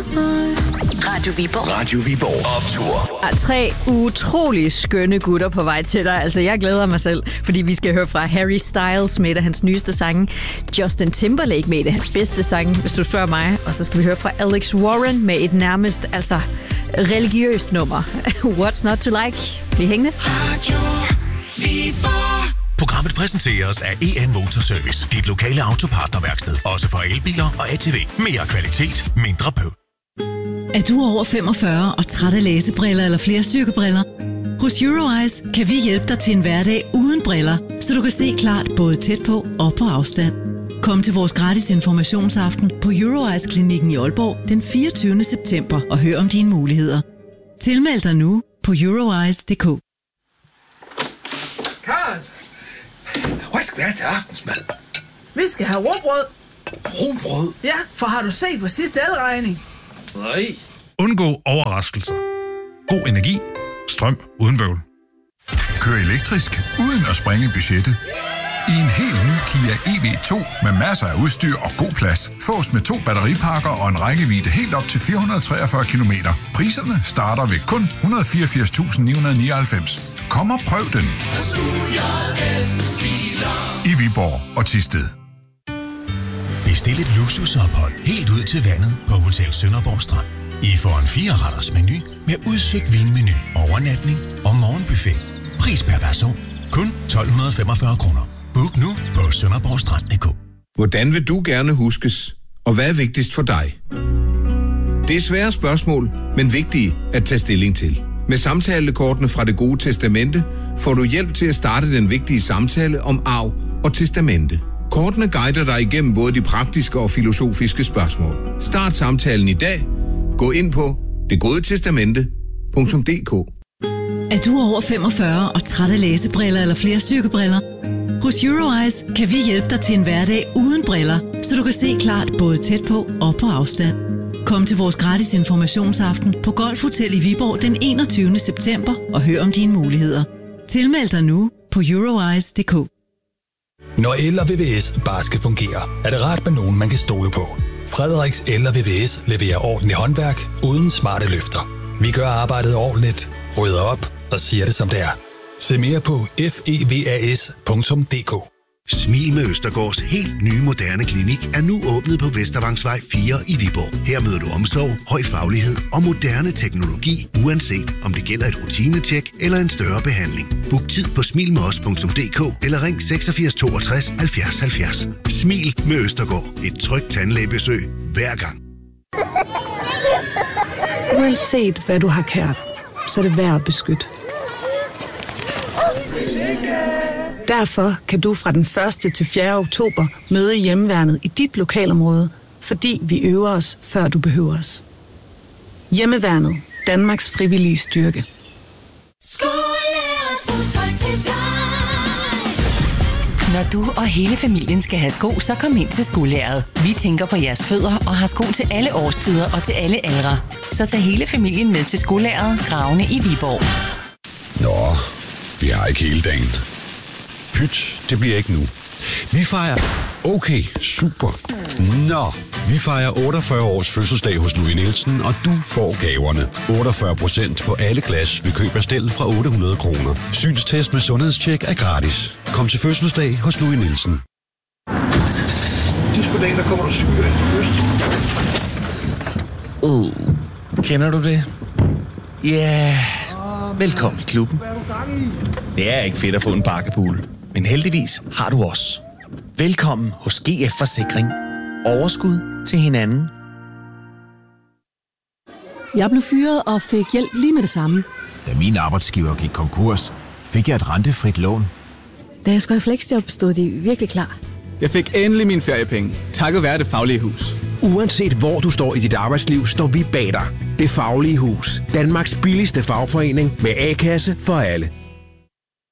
Radio Viborg. Radio Viborg Optur. Der er 3 utrolig skønne gutter på vej til dig. Altså, jeg glæder mig selv, fordi vi skal høre fra Harry Styles med et af hans nyeste sange. Justin Timberlake med et af hans bedste sange, hvis du spørger mig. Og så skal vi høre fra Alex Warren med et nærmest, religiøst nummer. What's not to like? Bliv hængende. Radio Viborg. Programmet præsenteres af EN Motorservice. Dit lokale autopartnerværksted. Også for elbiler og ATV. Mere kvalitet, mindre bøv. Er du over 45 og træt af læsebriller eller flerstyrkebriller? Hos Euroeyes kan vi hjælpe dig til en hverdag uden briller, så du kan se klart både tæt på og på afstand. Kom til vores gratis informationsaften på Euroeyes-klinikken i Aalborg den 24. september og hør om dine muligheder. Tilmeld dig nu på euroeyes.dk. Karl, hvad skal vi have til aftensmad? Vi skal have rugbrød. Rugbrød? Ja, for har du set på sidste elregning? Nej. Undgå overraskelser. God energi. Strøm uden bøvl. Kør elektrisk uden at sprænge budgettet. I en helt ny Kia EV2 med masser af udstyr og god plads. Fås med 2 batteripakker og en rækkevidde helt op til 443 km. Priserne starter ved kun 184.999. Kom og prøv den. I Viborg og Thisted. Bestil et luksusophold helt ud til vandet på Hotel Sønderborg Strand. I får en 4-retters menu med udsøgt vinmenu, overnatning og morgenbuffet. Pris per person kun 1.245 kroner. Book nu på sønderborgstrand.dk. Hvordan vil du gerne huskes? Og hvad er vigtigst for dig? Det er svære spørgsmål, men vigtige at tage stilling til. Med samtalekortene fra Det Gode Testamente får du hjælp til at starte den vigtige samtale om arv og testamente. Kortene guider dig igennem både de praktiske og filosofiske spørgsmål. Start samtalen i dag. Gå ind på detgodetestamente.dk. Er du over 45 og træt af læsebriller eller flerstyrkebriller? Hos Euroeyes kan vi hjælpe dig til en hverdag uden briller, så du kan se klart både tæt på og på afstand. Kom til vores gratis informationsaften på Golf Hotel i Viborg den 21. september og hør om dine muligheder. Tilmeld dig nu på euroeyes.dk. Når el og VVS bare skal fungere, er det rart med nogen, man kan stole på. Frederiks El og VVS leverer ordentligt håndværk uden smarte løfter. Vi gør arbejdet ordentligt, rydder op og siger det som det er. Se mere på fevas.dk. Smil med Østergaards helt nye moderne klinik er nu åbnet på Vestervangsvej 4 i Viborg. Her møder du omsorg, høj faglighed og moderne teknologi, uanset om det gælder et rutinetjek eller en større behandling. Book tid på smilmedos.dk eller ring 86 62 70 70. Smil med Østergaard. Et trygt tandlægebesøg hver gang. Uanset hvad du har kært, så er det værd at beskytte. Derfor kan du fra den 1. til 4. oktober møde Hjemmeværnet i dit lokalområde, fordi vi øver os, før du behøver os. Hjemmeværnet. Danmarks frivillige styrke. Når du og hele familien skal have sko, så kom ind til Skolæret. Vi tænker på jeres fødder og har sko til alle årstider og til alle aldre. Så tag hele familien med til Skolæret, Gravene i Viborg. Nå, vi har ikke hele dagen. Pyt, det bliver ikke nu. Vi fejrer... Okay, super. Nå, vi fejrer 48 års fødselsdag hos Louis Nielsen, og du får gaverne. 48% på alle glas ved køb af stel fra 800 kroner. Synstest med sundhedstjek er gratis. Kom til fødselsdag hos Louis Nielsen. Sidst på dagen, der kommer du cykel først. Kender du det? Ja, yeah. Velkommen i klubben. Det er ikke fedt at få en bakkebule, men heldigvis har du os. Velkommen hos GF Forsikring. Overskud til hinanden. Jeg blev fyret og fik hjælp lige med det samme. Da min arbejdsgiver gik konkurs, fik jeg et rentefrit lån. Da jeg skulle have flexjob, stod de virkelig klar. Jeg fik endelig mine feriepenge, takket være Det Faglige Hus. Uanset hvor du står i dit arbejdsliv, står vi bag dig. Det Faglige Hus. Danmarks billigste fagforening med A-kasse for alle.